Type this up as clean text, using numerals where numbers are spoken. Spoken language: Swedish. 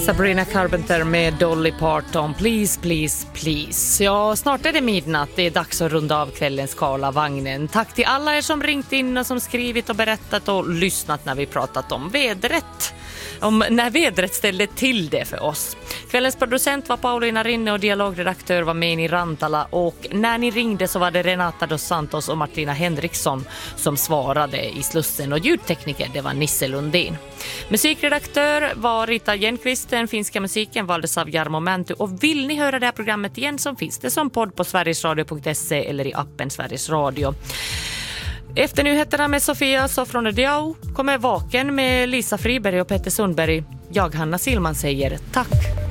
Sabrina Carpenter med Dolly Parton, Please, please, please. Ja, snart är det midnatt. Det är dags att runda av kvällens Karlavagnen. Tack till alla er som ringt in och som skrivit och berättat och lyssnat när vi pratat om vädret. Om när vädret ställde till det för oss. Kvällens producent var Paulina Rinne och dialogredaktör var Meni Rantala. Och när ni ringde så var det Renata dos Santos och Martina Henriksson som svarade i Slussen. Och ljudtekniker, det var Nisse Lundin. Musikredaktör var Rita Jenqvist. Den finska musiken valdes av Jarmo Mänty. Och vill ni höra det här programmet igen så finns det som podd på sverigesradio.se eller i appen Sveriges Radio. Efter nyheterna med Sofia Sofrone Diao kommer Vaken med Lisa Friberg och Petter Sundberg. Jag, Hanna Silman, säger tack.